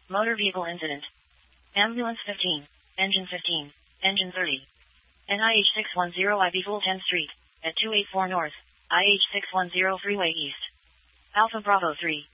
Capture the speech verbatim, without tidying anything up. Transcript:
Motor vehicle incident. Ambulance fifteen. Engine fifteen. Engine thirty. N I H six one zero I B Fulton Street, at two eighty-four North, I H six one zero Freeway East. Alpha Bravo three.